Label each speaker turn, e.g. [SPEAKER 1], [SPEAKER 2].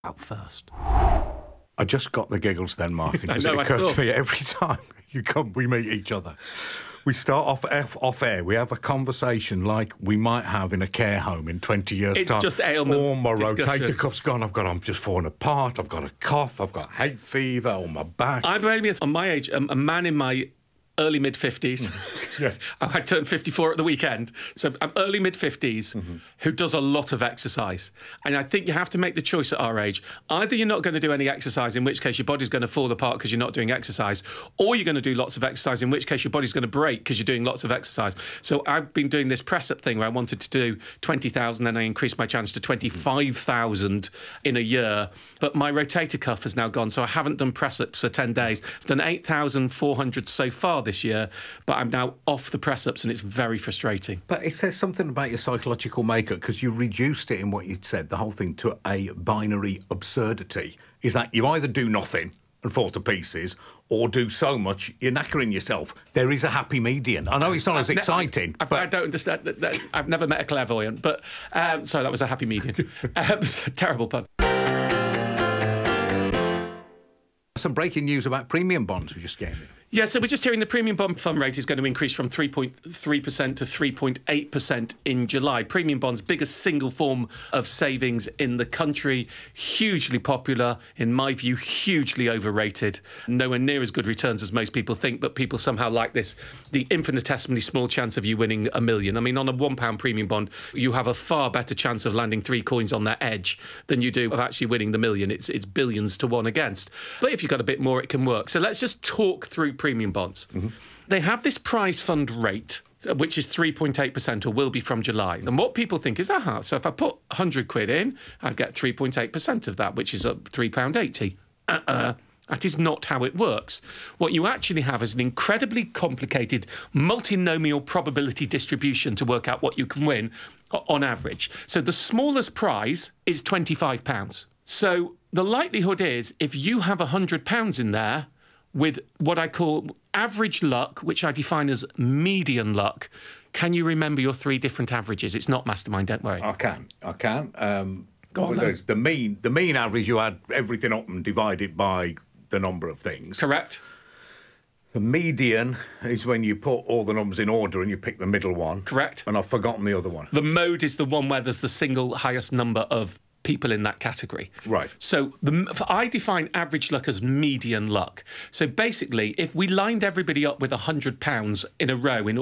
[SPEAKER 1] out first. I just got the giggles then, Martin, because
[SPEAKER 2] I know,
[SPEAKER 1] it occurs to me every time we meet each other. We start off air. We have a conversation like we might have in a care home in 20 years' time.
[SPEAKER 2] It's just ailment
[SPEAKER 1] Oh, my
[SPEAKER 2] discussion.
[SPEAKER 1] rotator cuff's gone. I'm just falling apart. I've got a cough. I've got hay fever on my back.
[SPEAKER 2] I'm only, on my age, a man in my early mid-50s.
[SPEAKER 1] Yeah.
[SPEAKER 2] I turned 54 at the weekend. So I'm early mid-50s who does a lot of exercise. And I think you have to make the choice at our age. Either you're not going to do any exercise, in which case your body's going to fall apart because you're not doing exercise, or you're going to do lots of exercise, in which case your body's going to break because you're doing lots of exercise. So I've been doing this press-up thing where I wanted to do 20,000, then I increased my chance to 25,000 in a year. But my rotator cuff has now gone, so I haven't done press-ups for 10 days. I've done 8,400 so far this year, but I'm now off the press-ups and it's very frustrating.
[SPEAKER 1] But it says something about your psychological makeup, because you reduced it in what you said, the whole thing, to a binary absurdity. Is that you either do nothing and fall to pieces, or do so much you're knackering yourself. There is a happy median. I know it's not as exciting.
[SPEAKER 2] I don't understand. I've never met a clairvoyant, but sorry, that was a happy median. Terrible pun.
[SPEAKER 1] Some breaking news about premium bonds we just gave you.
[SPEAKER 2] Yeah, so we're just hearing the premium bond fund rate is going to increase from 3.3% to 3.8% in July. Premium bonds, biggest single form of savings in the country, hugely popular, in my view, hugely overrated. Nowhere near as good returns as most people think, but people somehow like this, the infinitesimally small chance of you winning $1 million. I mean, on a £1 premium bond, you have a far better chance of landing 3 coins on that edge than you do of actually winning the $1 million. It's billions to 1 against. But if you've got a bit more, it can work. So let's just talk through premium bonds. They have this prize fund rate, which is 3.8% or will be from July. And what people think is, so if I put 100 quid in, I get 3.8% of that, which is £3.80. That is not how it works. What you actually have is an incredibly complicated multinomial probability distribution to work out what you can win on average. So the smallest prize is £25. So the likelihood is, if you have £100 in there, with what I call average luck, which I define as median luck. Can you remember your 3 different averages? It's not Mastermind, don't worry.
[SPEAKER 1] I can.
[SPEAKER 2] Go on,
[SPEAKER 1] there's the mean average, you add everything up and divide it by the number of things.
[SPEAKER 2] Correct.
[SPEAKER 1] The median is when you put all the numbers in order and you pick the middle one.
[SPEAKER 2] Correct.
[SPEAKER 1] And I've forgotten the other one.
[SPEAKER 2] The mode is the one where there's the single highest number of people in that category.
[SPEAKER 1] Right.
[SPEAKER 2] So I define average luck as median luck. So basically, if we lined everybody up with £100 in a row in